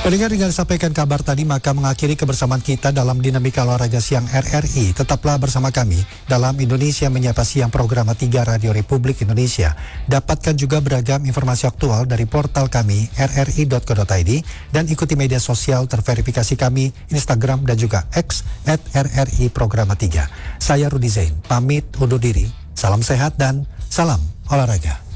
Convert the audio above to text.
Pendengar, dengan disampaikan kabar tadi, maka mengakhiri kebersamaan kita dalam Dinamika Olahraga Siang RRI. Tetaplah bersama kami dalam Indonesia Menyapa Siang program 3 Radio Republik Indonesia. Dapatkan juga beragam informasi aktual dari portal kami rri.co.id dan ikuti media sosial terverifikasi kami Instagram dan juga X @RRI Program 3. Saya Rudi Zain, pamit undur diri. Salam sehat dan salam olahraga.